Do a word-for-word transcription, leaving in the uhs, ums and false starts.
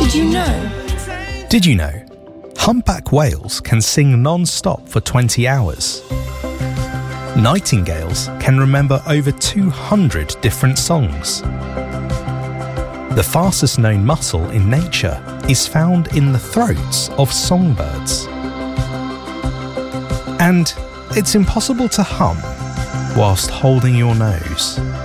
Did you know? Did you know? Humpback whales can sing non-stop for twenty hours. Nightingales can remember over two hundred different songs. The fastest known muscle in nature is found in the throats of songbirds. And it's impossible to hum whilst holding your nose.